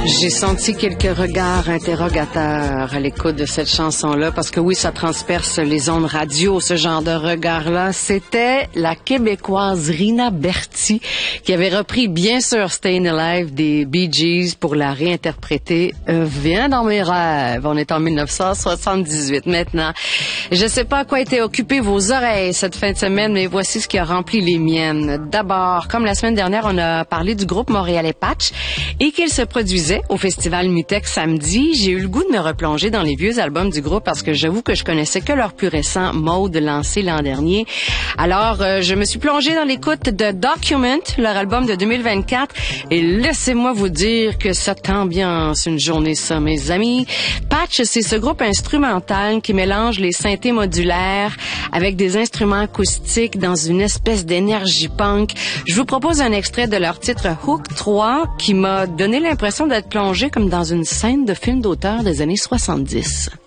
J'ai senti quelques regards interrogateurs à l'écoute de cette chanson-là, parce que oui, ça transperce les ondes radio, ce genre de regard-là. C'était la Québécoise Rina Berti qui avait repris, bien sûr, Stayin' Alive des Bee Gees pour la réinterpréter. Viens dans mes rêves. On est en 1978 maintenant. Je sais pas à quoi étaient occupées vos oreilles cette fin de semaine, mais voici ce qui a rempli les miennes. D'abord, comme la semaine dernière, on a parlé du groupe montréalais Patch et qu'il se produisait au Festival Mutex samedi. J'ai eu le goût de me replonger dans les vieux albums du groupe parce que j'avoue que je connaissais que leur plus récent Mode lancé l'an dernier. Alors, je me suis plongée dans l'écoute de Document, leur album de 2024, et laissez-moi vous dire que cette ambiance, une journée ça, mes amis. Patch, c'est ce groupe instrumental qui mélange les synthés modulaires avec des instruments acoustiques dans une espèce d'énergie punk. Je vous propose un extrait de leur titre Hook 3 qui m'a donné l'impression d'être plongé comme dans une scène de film d'auteur des années 70.